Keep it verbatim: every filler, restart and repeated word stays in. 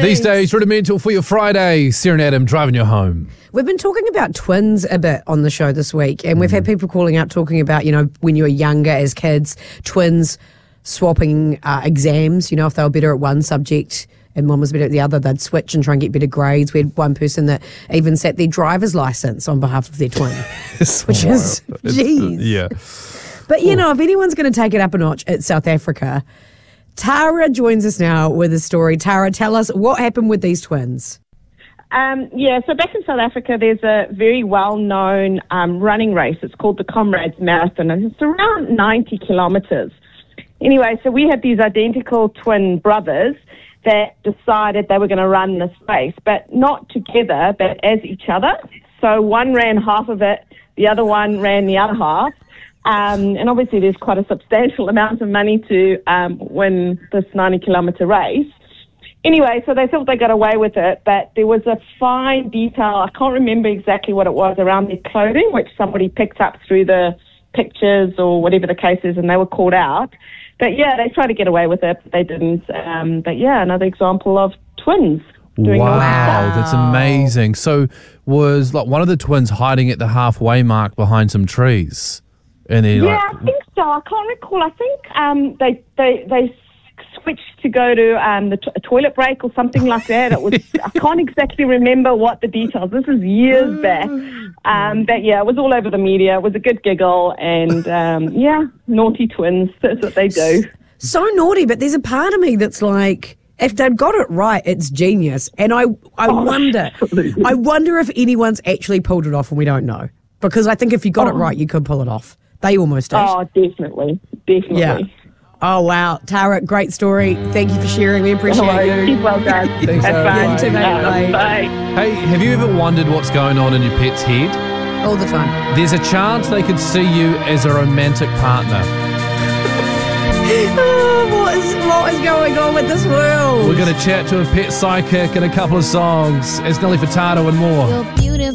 These days, Rudimental for your Friday. Sarah and Adam driving you home. We've been talking about twins a bit on the show this week, and we've had people calling out talking about, you know, when you were younger as kids, twins swapping uh, exams. You know, if they were better at one subject and one was better at the other, they'd switch and try and get better grades. We had one person that even set their driver's license on behalf of their twin, which is, geez. Yeah. But, you know, if anyone's going to take it up a notch, it's South Africa. Tara joins us now with a story. Tara, tell us what happened with these twins. Um, yeah, so back in South Africa, there's a very well-known um, running race. It's called the Comrades Marathon, and it's around ninety kilometres. Anyway, so we had these identical twin brothers that decided they were going to run this race, but not together, but as each other. So one ran half of it, the other one ran the other half. Um, and obviously there's quite a substantial amount of money to um, win this ninety kilometre race. Anyway, so they thought they got away with it, but there was a fine detail, I can't remember exactly what it was, around their clothing, which somebody picked up through the pictures or whatever the case is, and they were called out. But yeah, they tried to get away with it, but they didn't. Um, but yeah, another example of twins doing wow, wow. that's amazing. So was like one of the twins hiding at the halfway mark behind some trees? And yeah, like, I think so. I can't recall. I think um, they they they switched to go to um, the t- a toilet break or something like that. It was I can't exactly remember what the details. This is years back. Um, but yeah, it was all over the media. It was a good giggle, and um, yeah, naughty twins. That's what they do. So naughty, but there's a part of me that's like, if they've got it right, it's genius. And I I Oh, wonder, absolutely. I wonder if anyone's actually pulled it off, and we don't know. Because I think if you got it right, you could pull it off. They almost did. Oh, definitely, definitely. Yeah. Oh, wow. Tara, great story. Thank you for sharing. We appreciate No worries. you. Keep well done. Thanks, Have Sarah. fun. Bye. Yeah, bye. hey, have you ever wondered what's going on in your pet's head? All the time. There's a chance they could see you as a romantic partner. Oh, what is, what is going on with this world? We're going to chat to a pet psychic in a couple of songs. It's Nelly Furtado and more. You're beautiful.